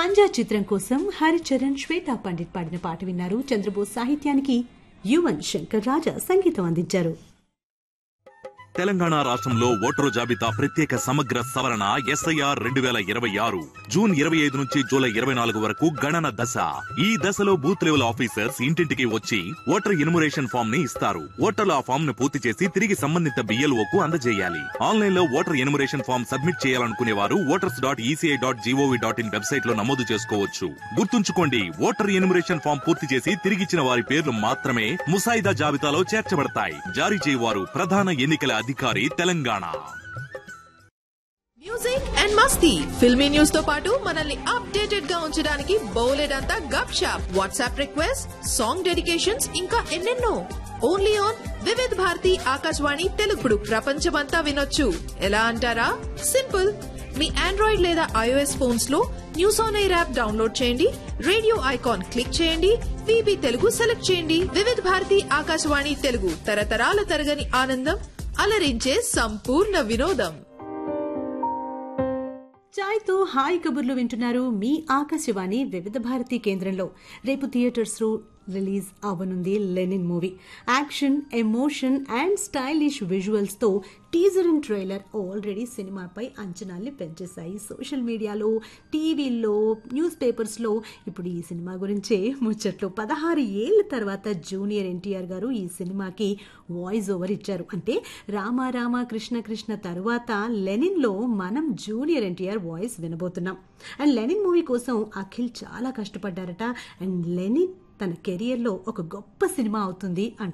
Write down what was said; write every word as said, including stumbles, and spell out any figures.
పంజా చిత్రం కోసం హరిచరణ్ శ్వేతా పండిట్ పాడిన పాట విన్నారు. చంద్రబోస్ సాహిత్యానికి యువన్ శంకర్ రాజా సంగీతం అందించారు. తెలంగాణ రాష్ట్రంలో ఓటరు జాబితా ప్రత్యేక సమగ్ర సవరణ ఎస్ఐఆర్ రెండు వేల ఇరవై ఆరు జూన్ ఇరవై ఐదు నుంచి జూలై ఇరవై నాలుగు వరకు గణన దశ. ఈ దశలో బూత్ లెవెల్ ఆఫీసర్స్ ఇంటింటికి వచ్చి ఓటర్ ఎన్యుమరేషన్ ఫామ్ ని ఇస్తారు. ఓటర్లు ఆ ఫామ్ ను పూర్తి చేసి తిరిగి సంబంధిత బిఎల్ఓకు అందజేయాలి. ఆన్లైన్ లో ఓటర్ ఎన్యుమరేషన్ ఫామ్ సబ్మిట్ చేయాలనుకునే వారు voters dot ECI dot GOV dot in website లో నమోదు చేసుకోవచ్చు. గుర్తుంచుకోండి, ఓటర్ ఎన్యుమరేషన్ ఫామ్ పూర్తి చేసి తిరిగిచ్చిన వారి పేర్లు మాత్రమే ముసాయిదా జాబితాలో చేర్చబడతాయి. జారీ చేయవారు ప్రధాన ఎన్నికల అధికారి, Telangana. Music and Masti filmy news తో పాటు మనల్ని అప్డేటెడ్ గా ఉంచడానికి బోలెడంతా గప్ shop, WhatsApp request, song dedications, ఇంకా ఎన్నెన్నో. ఓన్లీ ఆన్ వివిధ్ భారతి ఆకాశవాణి తెలుగుడు ప్రపంచమంతా వినొచ్చు. ఎలా అంటారా? సింపుల్. మీ ఆండ్రాయిడ్ లేదా ఐఓఎస్ ఫోన్స్ లో news on air app download చేయండి, రేడియో ఐకాన్ క్లిక్ చేయండి, వీబీ తెలుగు సెలెక్ట్ చేయండి. వివిధ్ భారతి ఆకాశవాణి తెలుగు, తరతరాల తరగని ఆనందం, అలరించే సంపూర్ణ వినోదం. చాయ్తో హాయ్ కబుర్లు వింటున్నారు మీ ఆకాశవాణి వివిధ భారతి కేంద్రంలో. రేపు థియేటర్స్ లో release అవ్వనుంది Lenin movie. Action, emotion and stylish visuals తో టీజర్ అండ్ ట్రైలర్ ఆల్రెడీ సినిమాపై అంచనాల్ని పెంచేశాయి. సోషల్ మీడియాలో, టీవీల్లో, న్యూస్ పేపర్స్ లో ఇప్పుడు ఈ సినిమా గురించే ముచ్చట్లు. పదహారు ఏళ్ల తర్వాత జూనియర్ ఎన్టీఆర్ గారు ఈ సినిమాకి వాయిస్ ఓవర్ ఇచ్చారు. అంటే రామ రామ కృష్ణ కృష్ణ తరువాత లెనిన్ లో మనం junior NTR voice వినబోతున్నాం. And Lenin movie కోసం అఖిల్ చాలా కష్టపడ్డారట. అండ్ లెనిన్ తన కెరియర్ లో ఒక గొప్ప సినిమా అవుతుంది